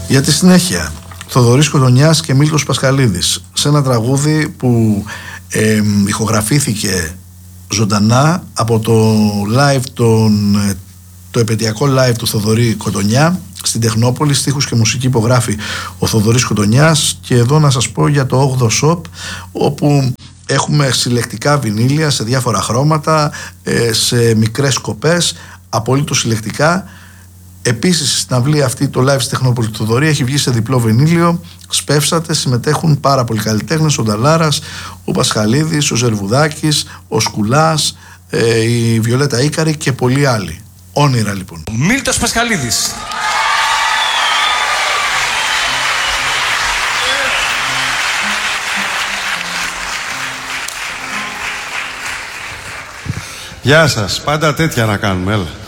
Για τη συνέχεια, Θοδωρής Κοντονιάς και Μίλτος Πασχαλίδης, σε ένα τραγούδι που ηχογραφήθηκε ζωντανά από το επαιτειακό live του Θοδωρή Κοντονιά στην Τεχνόπολη. Στίχους και μουσική υπογράφει ο Θοδωρής Κοντονιάς. Και εδώ να σας πω για το 8ο Shop, όπου έχουμε συλλεκτικά βινίλια σε διάφορα χρώματα, σε μικρές σκοπές, απολύτως συλλεκτικά. Επίσης στην αυλή αυτή, το live στη Τεχνόπολη του Θοδωρή έχει βγει σε διπλό βινίλιο. Σπεύσατε, συμμετέχουν πάρα πολλοί καλλιτέχνες, ο Νταλάρας, ο Πασχαλίδης, ο Ζερβουδάκης, ο Σκουλάς, η Βιολέτα Ίκαρη και πολλοί άλλοι. Όνειρα λοιπόν. Μίλτος Πασχαλίδης. Γεια σας, πάντα τέτοια να κάνουμε, έλα.